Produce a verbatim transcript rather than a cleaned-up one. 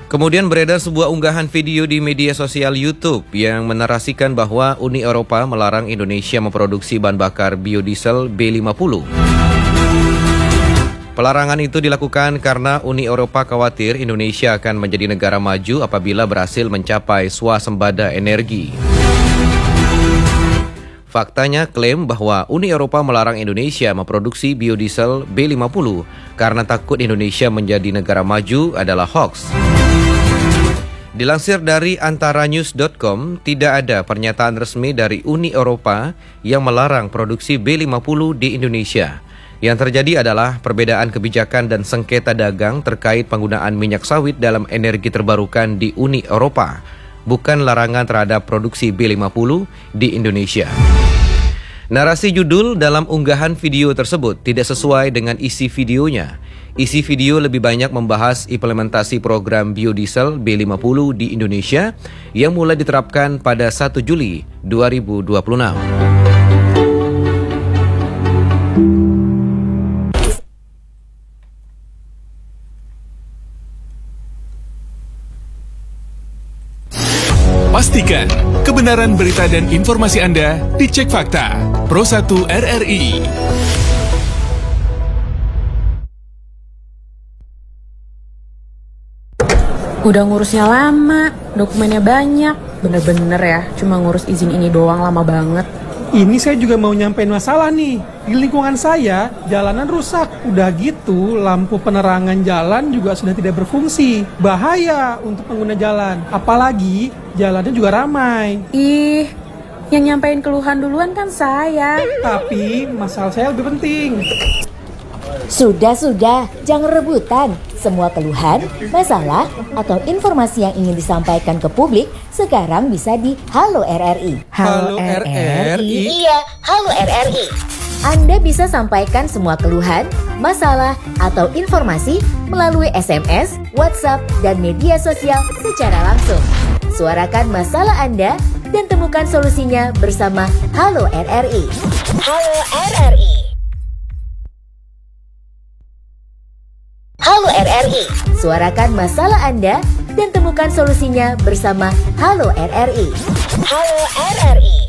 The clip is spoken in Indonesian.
Kemudian beredar sebuah unggahan video di media sosial YouTube yang menarasikan bahwa Uni Eropa melarang Indonesia memproduksi bahan bakar biodiesel B lima puluh. Pelarangan itu dilakukan karena Uni Eropa khawatir Indonesia akan menjadi negara maju apabila berhasil mencapai swasembada energi. Faktanya, klaim bahwa Uni Eropa melarang Indonesia memproduksi biodiesel B lima puluh karena takut Indonesia menjadi negara maju adalah hoax. Dilansir dari antaranews dot com, tidak ada pernyataan resmi dari Uni Eropa yang melarang produksi B lima puluh di Indonesia. Yang terjadi adalah perbedaan kebijakan dan sengketa dagang terkait penggunaan minyak sawit dalam energi terbarukan di Uni Eropa, bukan larangan terhadap produksi B lima puluh di Indonesia. Narasi judul dalam unggahan video tersebut tidak sesuai dengan isi videonya. Isi video lebih banyak membahas implementasi program biodiesel B lima puluh di Indonesia yang mulai diterapkan pada satu Juli dua ribu dua puluh enam. Pastikan kebenaran berita dan informasi Anda dicek fakta. Pro satu R R I. Udah ngurusnya lama, dokumennya banyak. Bener-bener ya, cuma ngurus izin ini doang lama banget. Ini saya juga mau nyampein masalah nih. Di lingkungan saya, jalanan rusak. Udah gitu, lampu penerangan jalan juga sudah tidak berfungsi. Bahaya untuk pengguna jalan. Apalagi, jalannya juga ramai. Ih, yang nyampein keluhan duluan kan saya. Tapi, masalah saya lebih penting. Sudah-sudah, jangan rebutan. Semua keluhan, masalah, atau informasi yang ingin disampaikan ke publik sekarang bisa di Halo R R I. Halo R R I? Iya, Halo R R I. Anda bisa sampaikan semua keluhan, masalah, atau informasi melalui S M S, WhatsApp, dan media sosial secara langsung. Suarakan masalah Anda dan temukan solusinya bersama Halo R R I. Halo R R I. Halo R R I. Suarakan masalah Anda dan temukan solusinya bersama Halo R R I. Halo R R I.